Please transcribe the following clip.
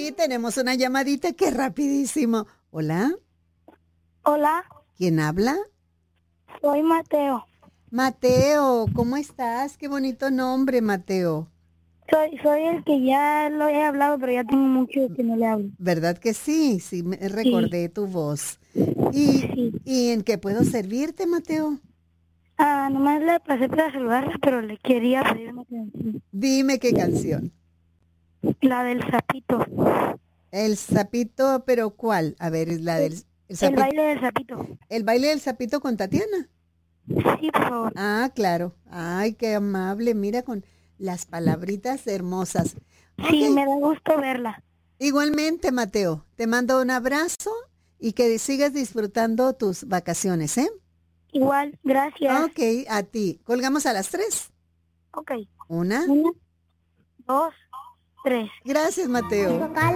Y tenemos una llamadita que rapidísimo. Hola, Hola, ¿quién habla? soy Mateo. Mateo, ¿cómo estás? Qué bonito nombre, Mateo. Soy el que ya lo he hablado, pero ya tengo mucho que no le hablo. ¿Verdad que sí? Sí, me recordé tu voz. ¿Y, Sí. ¿Y en qué puedo servirte, Mateo? Nomás le pasé para saludarla, pero le quería pedir una canción. Dime qué canción. La del sapito. El sapito, pero ¿cuál? A ver, es la del el El sapito. baile del sapito. El baile del sapito con Tatiana. Sí, por favor. Ah, claro. Ay, qué amable. Mira con las palabritas hermosas. Ok, Sí, me da gusto verla. igualmente, Mateo. Te mando un abrazo y que sigas disfrutando tus vacaciones, ¿eh? Igual, gracias. Ok, a ti. Colgamos a las 3. Ok. Una. 1, 2, 3. Gracias, Mateo.